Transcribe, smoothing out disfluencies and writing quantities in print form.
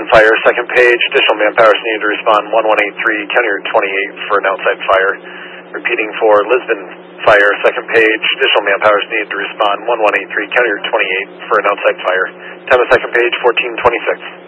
Fire, second page. Additional manpower is needed to respond 1183, County Route 28 for an outside fire. Repeating for Lisbon Fire, second page. Additional manpower is needed to respond 1183, County Route 28 for an outside fire. Time of second page, 1426.